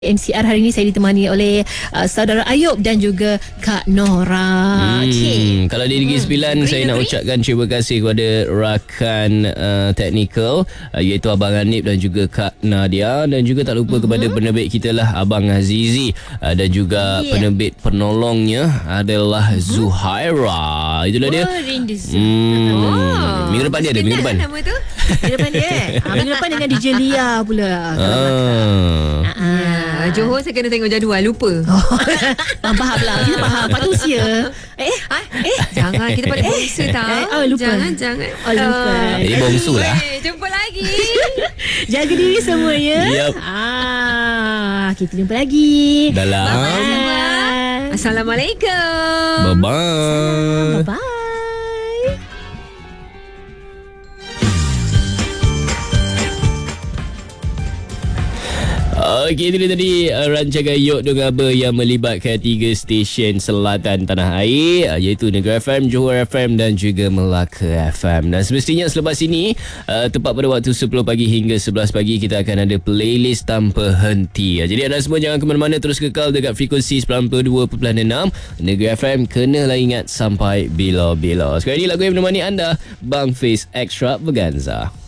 MCR hari ini saya ditemani oleh saudara Ayub dan juga Kak Nora. Kalau di Negeri Sembilan, saya nak ucapkan terima kasih kepada rakan teknikal, iaitu Abang Hanif dan juga Kak Nadia, dan juga tak lupa kepada penerbit kita lah Abang Azizi, dan juga penerbit penolongnya adalah Zuhaira. Itulah dia. Minggu depan dia ada, minggu depan. Nama tu? Minggu depan dia. Minggu depan dengan DJ Lia pula. Johor saya kena tengok jadual, lupa. Faham lah. Kita faham. Pada usia. Jangan, kita pada bongsu tau. Lupa. Jangan. Lupa. Jadi bongsu lah. Jumpa lagi. Jaga diri semuanya. Yep. Kita jumpa lagi. Dalam. Bye-bye. Assalamualaikum. Bye-bye. Bye-bye. Okey, itu dia tadi rancangan Yok Dongaba yang melibatkan 3 stesen selatan tanah air, iaitu Negeri FM, Johor FM dan juga Melaka FM. Dan semestinya selepas ini, tepat pada waktu 10 pagi hingga 11 pagi, kita akan ada playlist tanpa henti. Jadi anda semua jangan ke mana-mana, terus kekal dekat frekuensi 92.6 Negeri FM. Kenalah ingat sampai bila-bila. Sekarang ini lagu yang menemani anda, Bang Face Extravaganza.